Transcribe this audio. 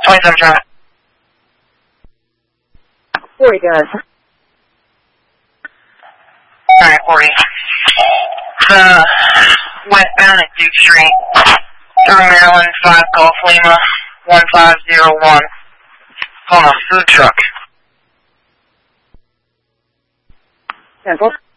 27 traffic. 40 does. Alright, 40. Westbound at Duke Street. Through Maryland, 5 Gulf Lima, 1501. On a food truck. Central.